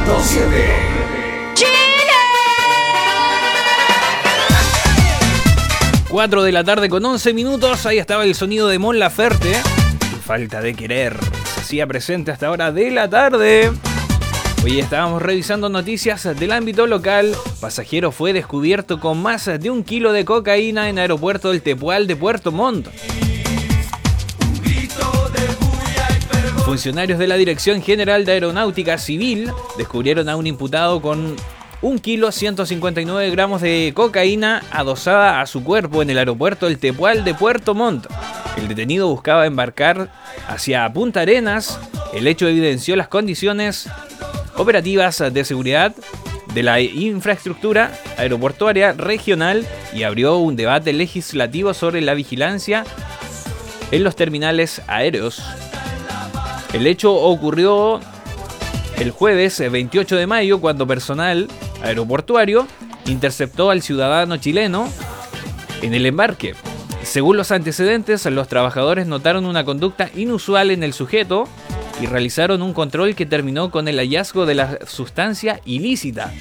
4 de la tarde con 11 minutos. Ahí estaba el sonido de Mon Laferte. Tu falta de querer se hacía presente hasta ahora de la tarde. Hoy estábamos revisando noticias del ámbito local. Pasajero fue descubierto con más de 1 kilo de cocaína en aeropuerto del Tepual de Puerto Montt. Funcionarios de la Dirección General de Aeronáutica Civil descubrieron a un imputado con 1 kilo 159 gramos de cocaína adosada a su cuerpo en el aeropuerto del Tepual de Puerto Montt. El detenido buscaba embarcar hacia Punta Arenas. El hecho evidenció las condiciones operativas de seguridad de la infraestructura aeroportuaria regional y abrió un debate legislativo sobre la vigilancia en los terminales aéreos. El hecho ocurrió el jueves 28 de mayo cuando personal aeroportuario interceptó al ciudadano chileno en el embarque. Según los antecedentes, los trabajadores notaron una conducta inusual en el sujeto y realizaron un control que terminó con el hallazgo de la sustancia ilícita.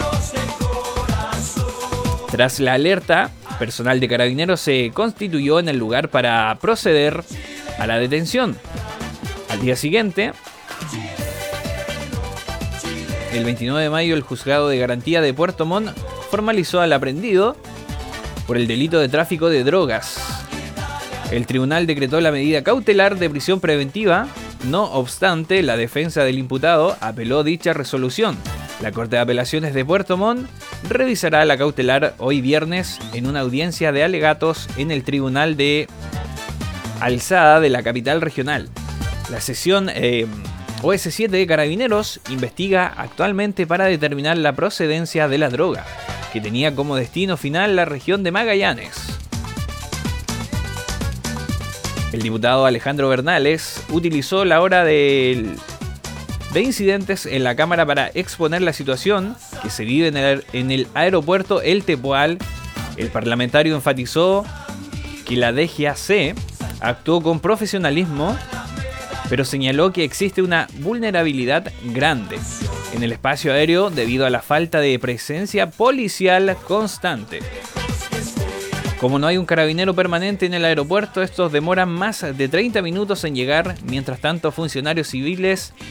Tras la alerta, personal de Carabineros se constituyó en el lugar para proceder a la detención. Al día siguiente, el 29 de mayo, el Juzgado de Garantía de Puerto Montt formalizó al aprehendido por el delito de tráfico de drogas. El tribunal decretó la medida cautelar de prisión preventiva. No obstante, la defensa del imputado apeló dicha resolución. La Corte de Apelaciones de Puerto Montt revisará la cautelar hoy viernes en una audiencia de alegatos en el Tribunal de Alzada de la capital regional. La sesión OS7 de Carabineros investiga actualmente para determinar la procedencia de la droga, que tenía como destino final la región de Magallanes. El diputado Alejandro Bernales utilizó la hora de incidentes en la Cámara para exponer la situación que se vive en el aeropuerto El Tepual. El parlamentario enfatizó que la DGAC actuó con profesionalismo, pero señaló que existe una vulnerabilidad grande en el espacio aéreo debido a la falta de presencia policial constante. Como no hay un carabinero permanente en el aeropuerto, estos demoran más de 30 minutos en llegar. Mientras tanto, funcionarios civiles